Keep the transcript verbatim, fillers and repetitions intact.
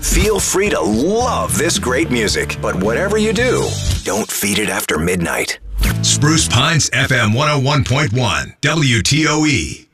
Feel free to love this great music, but whatever you do, don't feed it after midnight. Spruce Pines F M one oh one point one, W T O E.